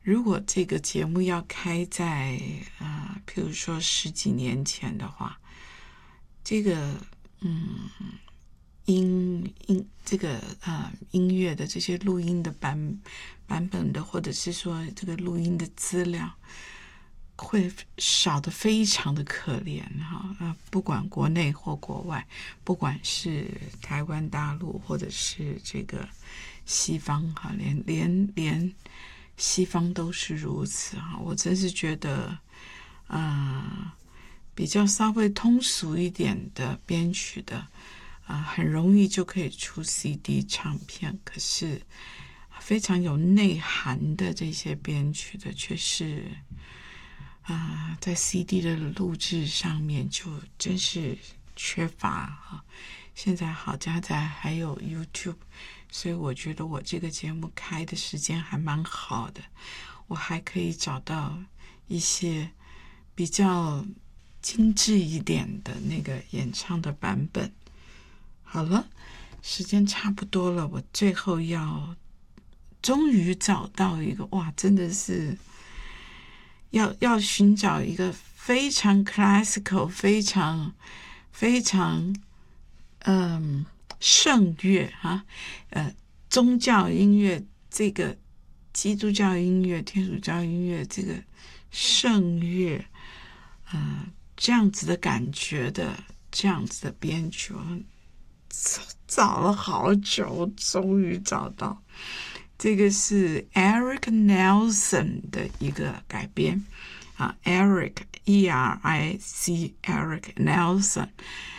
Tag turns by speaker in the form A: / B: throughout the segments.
A: 如果这个节目要开在譬如说10几年前的话，这个音乐的这些录音的版本的，或者是说这个录音的资料会少得非常的可怜哈，不管国内或国外，不管是台湾大陆或者是这个西方哈，连西方都是如此哈。我真是觉得比较稍微通俗一点的编曲的很容易就可以出 CD 唱片，可是非常有内涵的这些编曲的却是在 CD 的录制上面就真是缺乏现在好家在还有 YouTube， 所以我觉得我这个节目开的时间还蛮好的，我还可以找到一些比较精致一点的那个演唱的版本。好了，时间差不多了，我最后终于找到一个真的是要寻找一个非常 classical 非常非常圣乐宗教音乐，这个基督教音乐天主教音乐这个圣乐这样子的感觉的这样子的编曲，找了好久终于找到。这个是 Eric Nelson 的一个改编Eric E-R-I-C Eric Nelson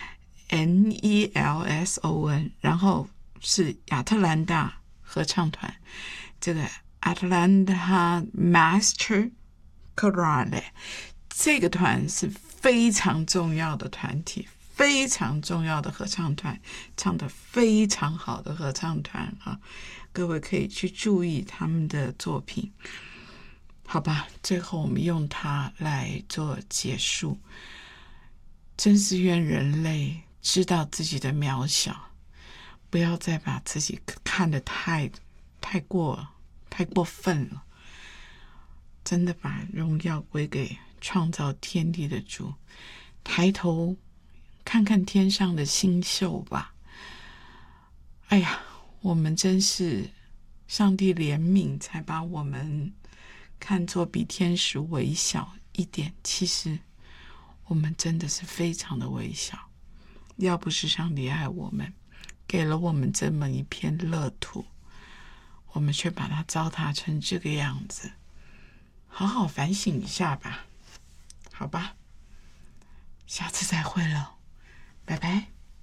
A: N-E-L-S-O-N， 然后是亚特兰大合唱团，这个 Atlanta Master Chorale， 这个团是非常重要的团体，非常重要的合唱团，唱得非常好的合唱团各位可以去注意他们的作品。好吧，最后我们用它来做结束。真是愿人类知道自己的渺小，不要再把自己看得太过分了，真的把荣耀归给创造天地的主，抬头看看天上的星宿吧。哎呀，我们真是上帝怜悯才把我们看作比天使微小一点，其实我们真的是非常的微小。要不是上帝爱我们，给了我们这么一片乐土，我们却把它糟蹋成这个样子，好好反省一下吧。好吧，下次再会了，拜拜。